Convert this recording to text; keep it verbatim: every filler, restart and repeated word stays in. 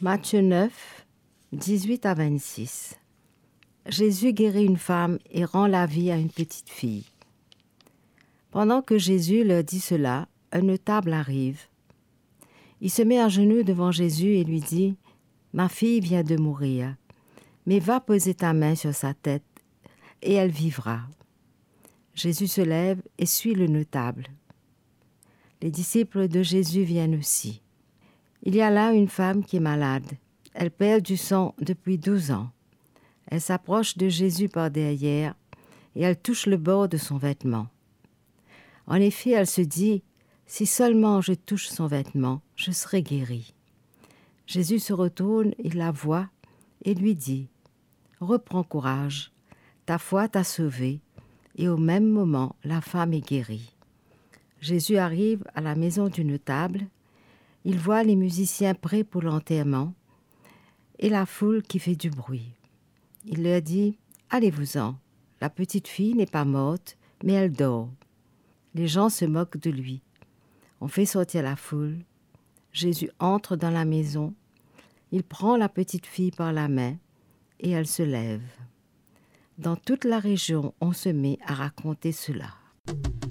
Matthieu neuf, dix-huit à vingt-six. Jésus guérit une femme et rend la vie à une petite fille. Pendant que Jésus leur dit cela, un notable arrive. Il se met à genoux devant Jésus et lui dit « Ma fille vient de mourir, mais va poser ta main sur sa tête et elle vivra. » Jésus se lève et suit le notable. Les disciples de Jésus viennent aussi. Il y a là une femme qui est malade. Elle perd du sang depuis douze ans. Elle s'approche de Jésus par derrière et elle touche le bord de son vêtement. En effet, elle se dit « Si seulement je touche son vêtement, je serai guérie. » Jésus se retourne, il la voit et lui dit « Reprends courage, ta foi t'a sauvée. » Et au même moment, la femme est guérie. Jésus arrive à la maison du notable. Il voit les musiciens prêts pour l'enterrement et la foule qui fait du bruit. Il leur dit « Allez-vous-en, la petite fille n'est pas morte, mais elle dort. » Les gens se moquent de lui. On fait sortir la foule. Jésus entre dans la maison. Il prend la petite fille par la main et elle se lève. Dans toute la région, on se met à raconter cela.